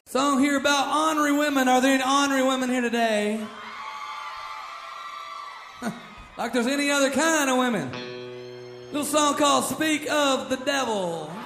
Song here about ornery women. Are there any ornery women here today? Like there's any other kind of women. Little song called Speak of the Devil.